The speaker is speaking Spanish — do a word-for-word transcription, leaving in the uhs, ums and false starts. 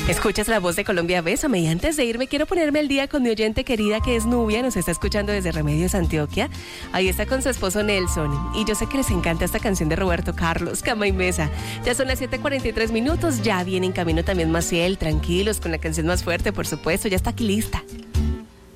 Escuchas La Voz de Colombia, bésame. Y antes de irme quiero ponerme al día con mi oyente querida que es Nubia, nos está escuchando desde Remedios, Antioquia. Ahí está con su esposo Nelson y yo sé que les encanta esta canción de Roberto Carlos, Cama y Mesa. Ya son las siete cuarenta y tres minutos, ya viene en camino también Maciel, tranquilos con la canción más fuerte, por supuesto, ya está aquí lista.